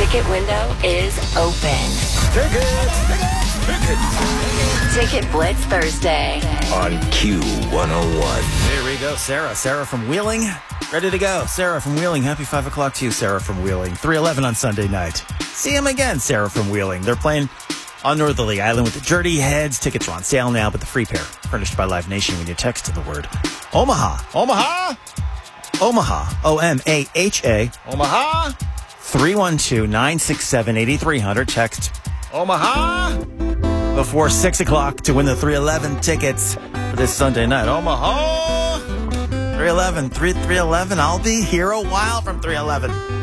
ticket window is open. Ticket Blitz Thursday on Q101. Here we go, Sarah. Sarah from Wheeling. Ready to go. Sarah from Wheeling. Happy 5 o'clock to you, Sarah from Wheeling. 311 on Sunday night. See him again, Sarah from Wheeling. They're playing on Northerly Island with the Dirty Heads. Tickets are on sale now, but the free pair furnished by Live Nation when you text the word Omaha. Omaha? Omaha. O-M-A-H-A. Omaha. 312-967-8300. Text Omaha before 6 o'clock to win the 311 tickets for this Sunday night. Omaha. 311. I'll be here a while from 311.